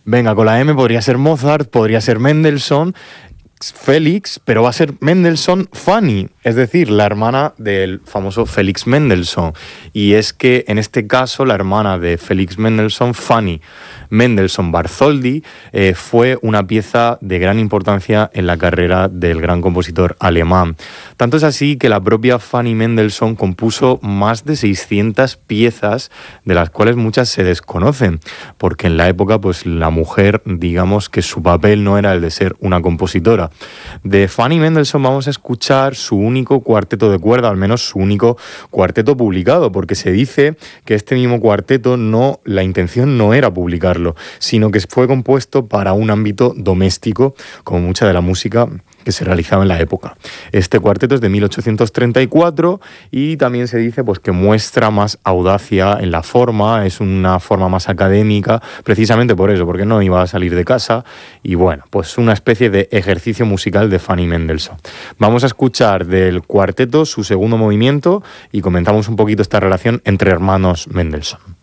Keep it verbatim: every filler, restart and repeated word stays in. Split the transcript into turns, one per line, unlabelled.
Venga, con la M podría ser Mozart, podría ser Mendelssohn, Félix, pero va a ser Mendelssohn Fanny, es decir, la hermana del famoso Félix Mendelssohn. Y es que en este caso la hermana de Félix Mendelssohn, Fanny Mendelssohn Bartholdy, eh, fue una pieza de gran importancia en la carrera del gran compositor alemán. Tanto es así que la propia Fanny Mendelssohn compuso más de seiscientas piezas, de las cuales muchas se desconocen, porque en la época pues la mujer, digamos que su papel no era el de ser una compositora. De Fanny Mendelssohn vamos a escuchar su único cuarteto de cuerda, al menos su único cuarteto publicado, porque se dice que este mismo cuarteto no, la intención no era publicarlo, sino que fue compuesto para un ámbito doméstico, como mucha de la música que se realizaba en la época. Este cuarteto es de mil ochocientos treinta y cuatro y también se dice pues, que muestra más audacia en la forma, es una forma más académica, precisamente por eso, porque no iba a salir de casa, y bueno, pues una especie de ejercicio musical de Fanny Mendelssohn. Vamos a escuchar del cuarteto su segundo movimiento y comentamos un poquito esta relación entre hermanos Mendelssohn.